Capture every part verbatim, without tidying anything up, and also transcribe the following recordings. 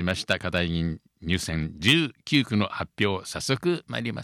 ました課題議員入選じゅうきゅうくの発表、早速参ります。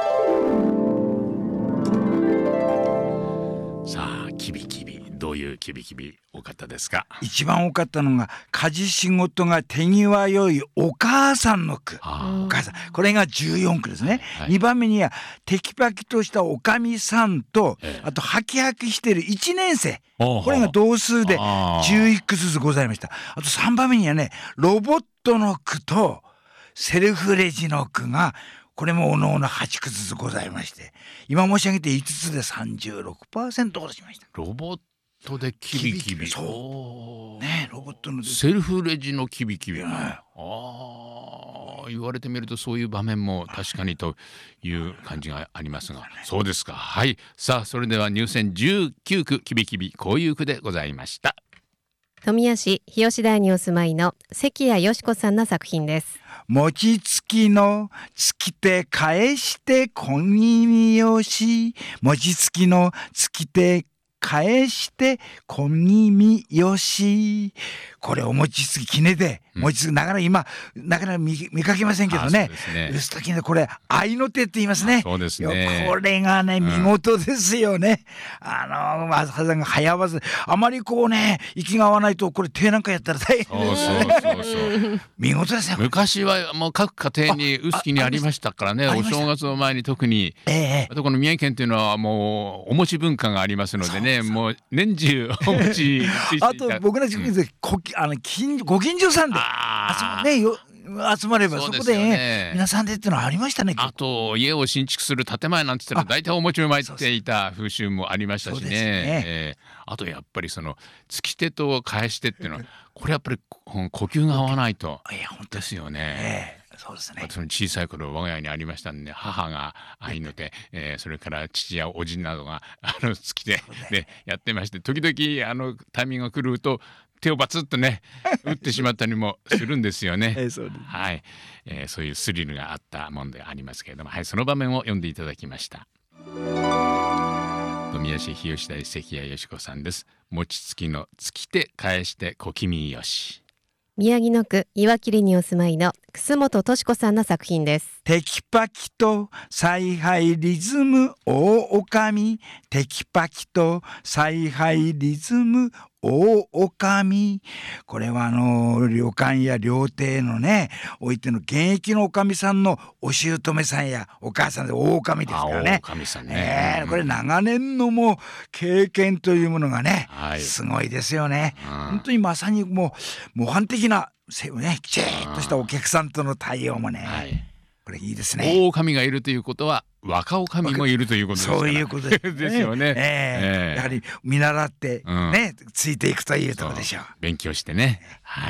さあ、キビキビ、どういうキビキビ多かったですか？ 一番多かったのが、家事仕事が手際良いお母さんの句。お母さん、これがじゅうよんくですね、はい、にばんめにはテキパキとしたおかみさんと、ええ、あとハキハキしているいちねんせい、これが同数でじゅういっくずつございました。あとさんばんめにはね、ロボットの句とセルフレジの句がこれもおのおのはちくずつございまして、今申し上げていつつで さんじゅうろくパーセント ほどしました。 ロボットでキビキビ、 そうね、ロボットのセルフレジのキビキビ、ああ、言われてみるとそういう場面も確かにという感じがありますが、そうですか。はい、さあそれでは入選じゅうきゅうくキビキビ、こういう句でございました。 富谷市日吉台にお住まいの関谷よし子さんの作品です。 餅つきのつき手返して小気味よし、餅つきのつき手返して小気味よし。これお餅つききねで餅つき、なかなか今なかなか 見, 見かけませんけどね、うすときね、これ合の手って言いますね。 そうですね、 これがね見事ですよね、うん、あのまささんが早わず、あまりこうね息が合わないとこれ手なんかやったら大変ですよね。そうそうそうそう見事ですね。 昔はもう各家庭に臼杵にありましたからね、お正月の前に特に、ええ、あとこの宮城県というのはもうお餅文化がありますのでね、そうそう、もう年中お餅あと僕ら地区で、うん、あの近ご近所さんであそ、ね、よ集まれば そ, そこで、ね、皆さんでっていうのはありましたね。 あと家を新築する建前なんて言ったら大体お餅を巻いていた風習もありましたし ね, ね、えー、あとやっぱりその突き手と返し手っていうのはこれやっぱり呼吸が合わないとですよね。 えーそうですね、 私の小さい頃我が家にありましたんで、母が合いの手、えー、それから父や叔父などがあの突き手でやってまして、時々あのタイミングが来ると手をバツッとね打ってしまったりもするんですよね。 えーそうです、 はい、えー、そういうスリルがあったもんでありますけれども、はい、その場面を読んでいただきました。富谷市日吉台関谷よし子さんです。餅つきのつき手返して小気味よし。 宮城野区岩切にお住まいの楠本敏子さんの作品です。 テキパキと采配リズム大おかみ、テキパキと采配リズム大おかみ。これはあの旅館や料亭のねおいての現役のおかみさんのお姑さんやお母さんで大おかみですからね。 大おかみさんね、 えー、これ長年のもう経験というものがね、はい、すごいですよね。本当にまさにもう模範的なね、きちっとしたお客さんとの対応もね、はい、これいいですね。 大女将がいるということは若女将もいるということですから。 そういうことですね。 ですよね、 えーえー、やはり見習ってね、うん、ついていくというところでしょう。 勉強してね、はい。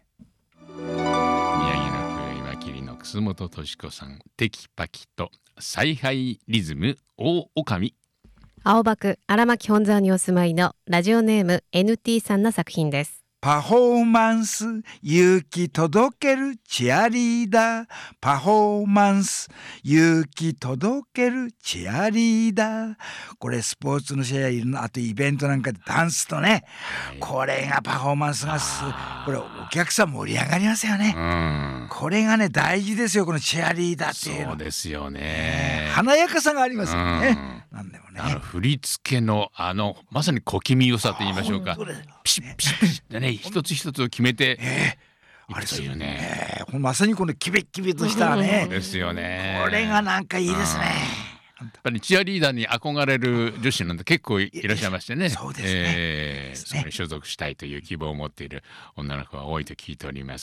宮城の区岩切の楠本敏子さん、テキパキと采配リズム大女将。 青葉区荒牧本沢にお住まいのラジオネーム エヌティー さんの作品です。 パフォーマンス勇気届けるチアリーダー、パフォーマンス勇気届けるチアリーダー。これスポーツの試合、あとイベントなんかでダンスとね、はい、これがパフォーマンスがすこれお客さん盛り上がりますよね。うん、これがね大事ですよ、このチアリーダーっていうの。 そうですよね、 華やかさがありますよね。なんでもね、 あの振り付けのあのまさに小気味良さと言いましょうか、ピシッピシッピシッでね一つ一つを決めて、えー、あれですよね、 えー、まさにこのキビキビとしたねですよね。 これがなんかいいですね。 やっぱりチアリーダーに憧れる女子なんて結構いらっしゃいましてね。 そうですね、 えー、そこに所属したいという希望を持っている女の子が多いと聞いております。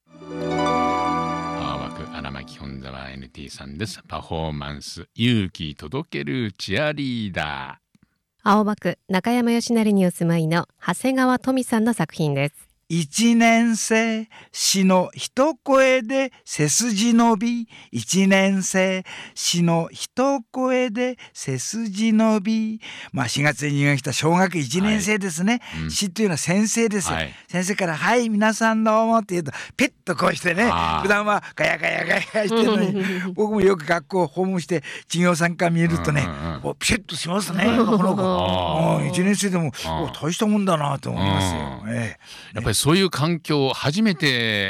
荒牧本沢 エヌティー さんです。パフォーマンス勇気届けるチアリーダー。 青葉区中山吉成にお住まいの長谷川富さんの作品です。 一年生詩の一声で背筋伸び、一年生詩の一声で背筋伸び。まあしがつに入学した小学いちねん生ですね、はい、うん、詩というのは先生ですよ、はい、先生からはい皆さんどうもって言うとピッとこうしてね、普段はガヤガヤガヤしてるのに僕もよく学校を訪問して授業参観見るとね、うんうん、ピシッとしますね、この子いちねん生でも大したもんだなと思いますよ、ええ、 やっぱりそういう環境を初めて